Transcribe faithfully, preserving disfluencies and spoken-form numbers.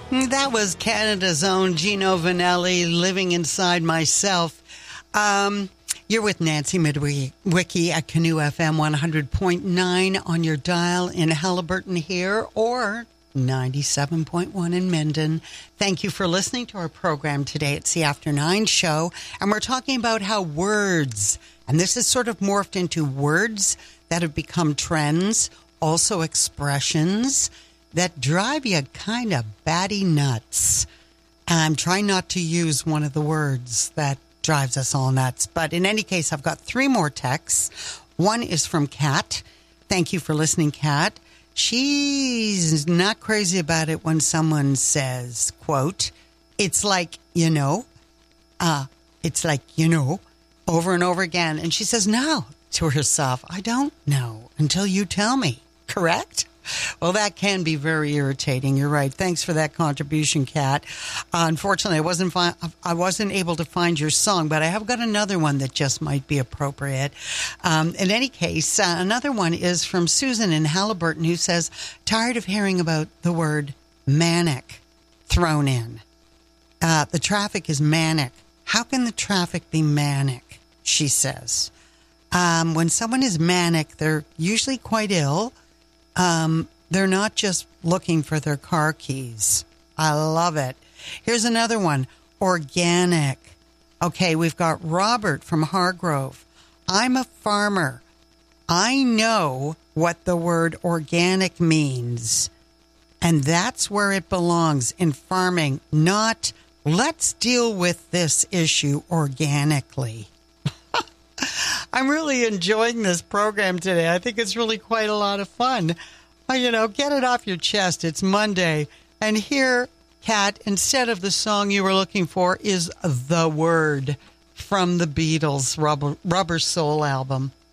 That was Canada's own Gino Vanelli, Living Inside Myself. Um, you're with Nancy Midwicki at Canoe F M one hundred point nine on your dial in Halliburton here, or ninety-seven point one in Minden. Thank you for listening to our program today. It's the After Nine show, and we're talking about how words, and this has sort of morphed into words that have become trends, also expressions that drive you kind of batty nuts. I'm trying not to use one of the words that drives us all nuts. But in any case, I've got three more texts. One is from Kat. Thank you for listening, Kat. She's not crazy about it when someone says, quote, it's like, you know, uh, it's like, you know, over and over again. And she says, no, to herself, I don't know until you tell me. Correct? Well, that can be very irritating. You're right. Thanks for that contribution, Kat. Uh, unfortunately, I wasn't fi- I wasn't able to find your song, but I have got another one that just might be appropriate. Um, in any case, uh, another one is from Susan in Halliburton, who says, tired of hearing about the word manic thrown in. Uh, the traffic is manic. How can the traffic be manic? She says. Um, when someone is manic, they're usually quite ill. Um, they're not just looking for their car keys. I love it. Here's another one. Organic. Okay, we've got Robert from Hargrove. I'm a farmer. I know what the word organic means. And that's where it belongs, in farming, not let's deal with this issue organically. I'm really enjoying this program today. I think it's really quite a lot of fun. Well, you know, get it off your chest. It's Monday. And here, Kat, instead of the song you were looking for, is The Word from the Beatles' Rubber, Rubber Soul album.